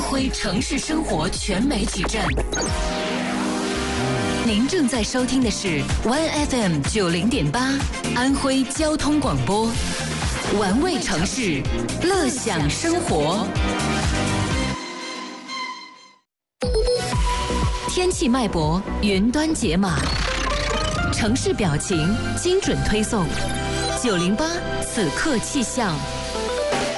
徽城市生活全媒体站。您正在收听的是 One FM 90.8安徽交通广播，玩味城市，乐享生活。天气脉搏，云端解码，城市表情精准推送，908此刻气象。